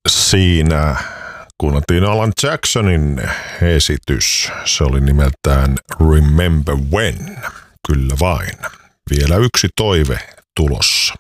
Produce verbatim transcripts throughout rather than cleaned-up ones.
Siinä kuunneltiin Alan Jacksonin esitys. Se oli nimeltään Remember When. Kyllä vain. Vielä yksi toive tulossa.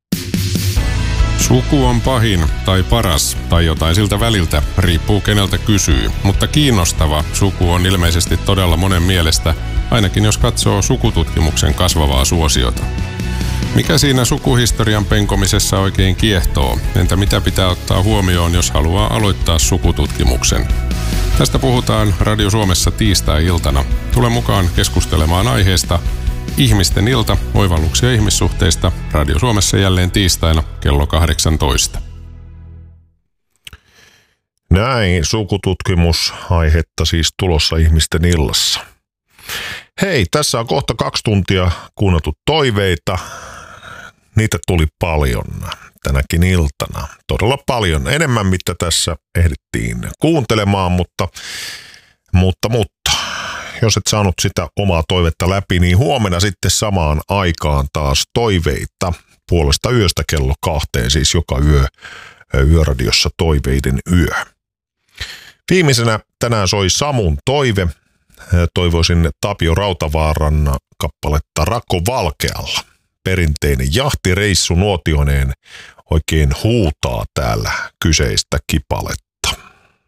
Suku on pahin tai paras tai jotain siltä väliltä, riippuu keneltä kysyy. Mutta kiinnostava suku on ilmeisesti todella monen mielestä, ainakin jos katsoo sukututkimuksen kasvavaa suosiota. Mikä siinä sukuhistorian penkomisessa oikein kiehtoo? Entä mitä pitää ottaa huomioon, jos haluaa aloittaa sukututkimuksen? Tästä puhutaan Radio Suomessa tiistai-iltana. Tule mukaan keskustelemaan aiheesta. Ihmisten ilta, oivalluksia ihmissuhteista. Radio Suomessa jälleen tiistaina kello kahdeksantoista. Näin, sukututkimusaihetta siis tulossa ihmisten illassa. Hei, tässä on kohta kaksi tuntia kuunneltu toiveita. Niitä tuli paljon tänäkin iltana. Todella paljon. Enemmän, mitä tässä ehdittiin kuuntelemaan, mutta, mutta, mutta jos et saanut sitä omaa toivetta läpi, niin huomenna sitten samaan aikaan taas toiveita puolesta yöstä kello kahteen, siis joka yö Yöradiossa toiveiden yö. Viimeisenä tänään soi Samun toive. Toivoisin Tapio Rautavaaran kappaletta Rakko Valkealla. Perinteinen jahtireissu nuotioineen oikein huutaa täällä kyseistä kipaletta.